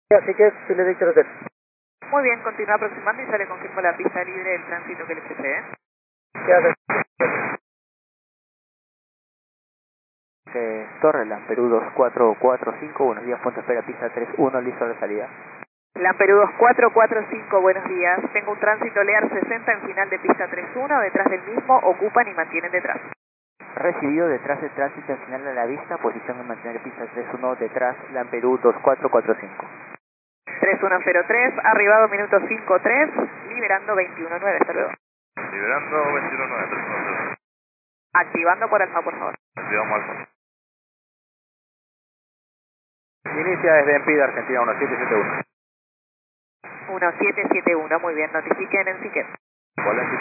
Así que Chile Victor Hotel. Muy bien, continúa aproximando y ya le confirmo la pista libre del tránsito que le precede. ¿Qué hace? Torreland, Perú 2445, buenos días, punto espera, pista 31, listo de salida. Lamperú 2445, buenos días. Tengo un tránsito Lear 60 en final de pista 31, detrás del mismo ocupan y mantienen detrás. Recibido detrás de tránsito en final a la vista, posición en mantener pista 31 detrás, Lamperú 2445. 3103, arribado minuto 53, liberando 219, hasta luego. Liberando 219, 310. Activando por Alfa, por favor. Activamos Alfa. Inicia desde Empida, Argentina 1771. 1771, muy bien, notifiquen en Siquet. Valencia